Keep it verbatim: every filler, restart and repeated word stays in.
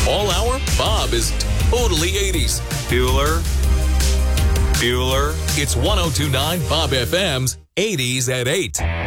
All hour, Bob is totally eighties. Bueller. Bueller. It's one oh two point nine Bob F M's eighties at eight.